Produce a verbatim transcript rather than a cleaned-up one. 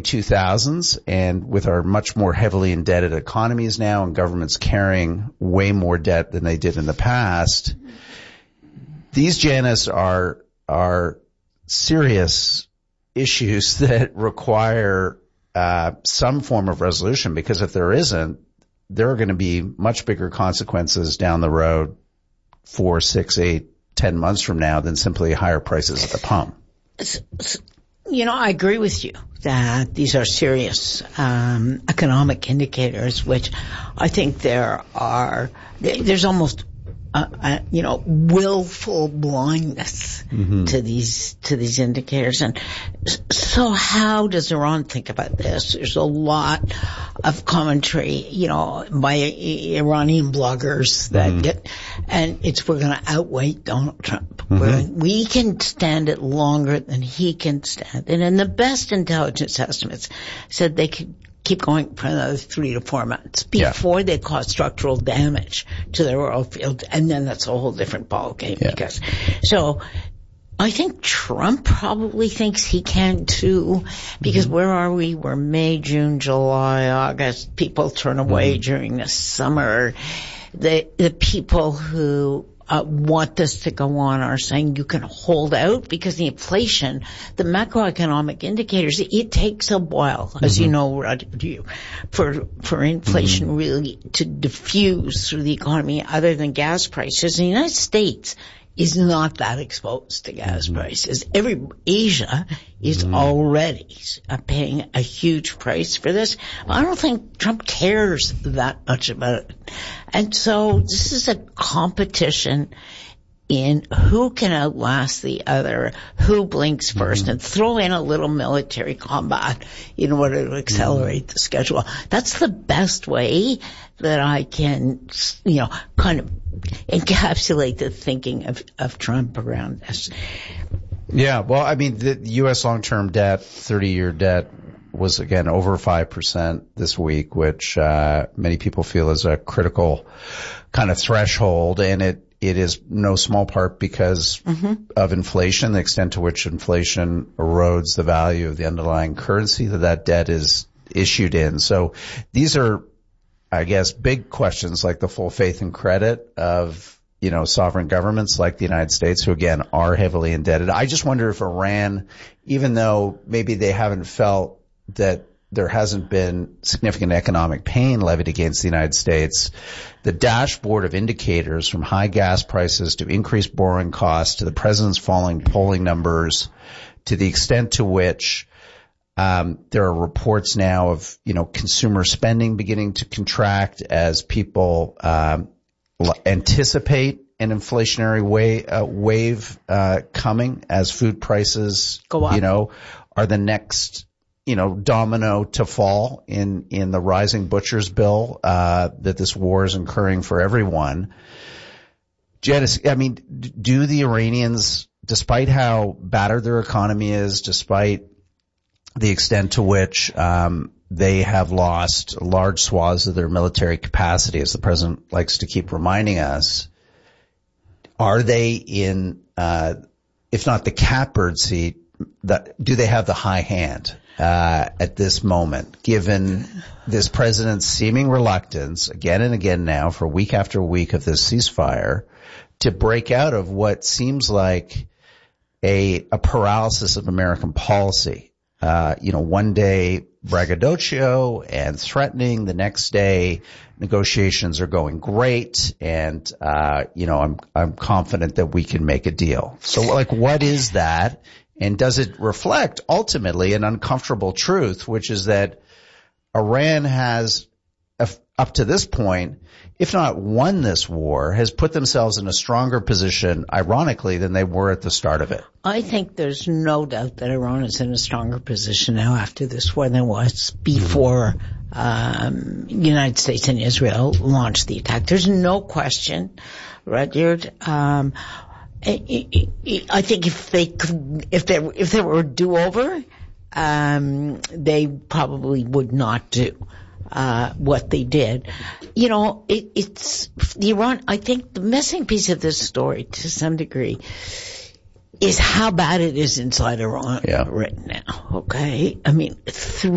two thousands, and with our much more heavily indebted economies now and governments carrying way more debt than they did in the past, these, Janice, are are serious issues that require uh, some form of resolution, because if there isn't, there are going to be much bigger consequences down the road, four, six, eight, ten months from now, than simply higher prices at the pump. You know, I agree with you that these are serious um, economic indicators, which I think there are, there's almost, uh, uh, you know, willful blindness mm-hmm. to these, to these indicators. And so how does Iran think about this? There's a lot of commentary, you know, by Iranian bloggers that mm-hmm. get, and it's, we're going to outweigh Donald Trump. Mm-hmm. We can stand it longer than he can stand it. And the best intelligence estimates said they could keep going for another three to four months before yeah. they cause structural damage to their oil field. And then that's a whole different ballgame. Yeah. Because, so I think Trump probably thinks he can too, because mm-hmm. where are we? We're May, June, July, August. People turn away mm-hmm. during the summer. The, the people who Uh, want this to go on are saying you can hold out, because the inflation, the macroeconomic indicators, it, it takes a while, mm-hmm. as you know, Roger, for, for inflation mm-hmm. really to diffuse through the economy other than gas prices. The United States is not that exposed to gas mm-hmm. prices. Every, Asia is mm-hmm. already uh, paying a huge price for this. I don't think Trump cares that much about it. And so this is a competition in who can outlast the other, who blinks first, mm-hmm. and throw in a little military combat in order to accelerate mm-hmm. the schedule. That's the best way that I can, you know, kind of encapsulate the thinking of, of Trump around this. Yeah, well, I mean, the U S long-term debt, thirty-year debt, was again over five percent this week, which uh many people feel is a critical kind of threshold, and it it is no small part because mm-hmm. of inflation, the extent to which inflation erodes the value of the underlying currency that that debt is issued in. So these are, I guess, big questions like the full faith and credit of, you know, sovereign governments like the United States, who again are heavily indebted. I just wonder if Iran, even though maybe they haven't felt that there hasn't been significant economic pain levied against the United States, the dashboard of indicators from high gas prices to increased borrowing costs to the president's falling polling numbers, to the extent to which um there are reports now of, you know, consumer spending beginning to contract as people um anticipate an inflationary wave, uh, wave uh coming as food prices go up, you know, are the next, you know, domino to fall in, in the rising butcher's bill, uh, that this war is incurring for everyone. Janice, I mean, do the Iranians, despite how battered their economy is, despite the extent to which, um, they have lost large swaths of their military capacity, as the president likes to keep reminding us, are they in, uh, if not the catbird seat, the, do they have the high hand? Uh, at this moment, given this president's seeming reluctance again and again now for week after week of this ceasefire to break out of what seems like a, a paralysis of American policy. Uh, you know, one day braggadocio and threatening, the next day negotiations are going great, and, uh, you know, I'm, I'm confident that we can make a deal. So, like, what is that? And does it reflect ultimately an uncomfortable truth, which is that Iran has, up to this point, if not won this war, has put themselves in a stronger position, ironically, than they were at the start of it? I think there's no doubt that Iran is in a stronger position now after this war than it was before um United States and Israel launched the attack. There's no question, Rudyard. Um I think if they could, if there, if there were a do-over, um, they probably would not do, uh, what they did. You know, it, it's, the Iran, I think the missing piece of this story to some degree is how bad it is inside Iran yeah. right now. Okay. I mean, three